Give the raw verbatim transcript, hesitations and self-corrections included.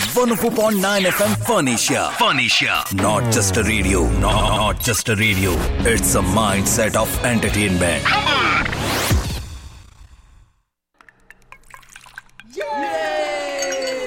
one oh four point nine F M Furnisher. Furnisher. Not just a radio. Not, not just a radio. It's a mindset of entertainment. Come on. Yeah!